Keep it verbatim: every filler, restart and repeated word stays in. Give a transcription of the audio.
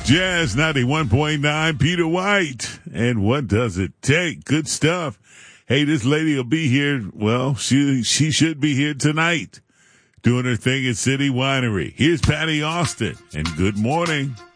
Jazz ninety-one point nine, Peter White. And what does it take? Good stuff. Hey, this lady will be here. Well, she she should be here tonight doing her thing at City Winery. Here's Patty Austin, and good morning.